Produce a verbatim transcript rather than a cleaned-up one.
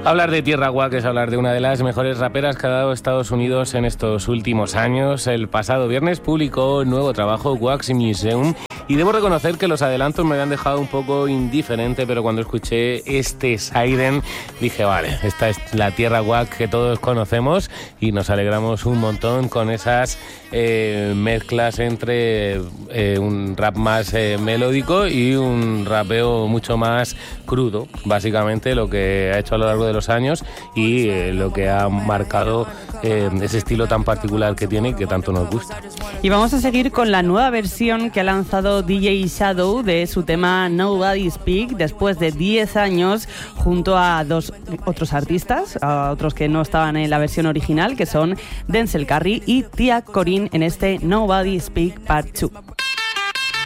Hablar de Tierra Whack es hablar de una de las mejores raperas que ha dado Estados Unidos en estos últimos años. El pasado viernes publicó un nuevo trabajo, Wax Museum, y debo reconocer que los adelantos me habían dejado un poco indiferente, pero cuando escuché este Siren dije, vale, esta es la Tierra Whack que todos conocemos y nos alegramos un montón con esas eh, mezclas entre eh, un rap más eh, melódico y un rapeo mucho más crudo, básicamente lo que ha hecho a lo largo de los años y eh, lo que ha marcado eh, ese estilo tan particular que tiene y que tanto nos gusta. Y vamos a seguir con la nueva versión que ha lanzado D J Shadow de su tema Nobody Speak después de diez años junto a dos otros artistas, a otros que no estaban en la versión original, que son Denzel Curry y Tia Corinne en este Nobody Speak Part dos.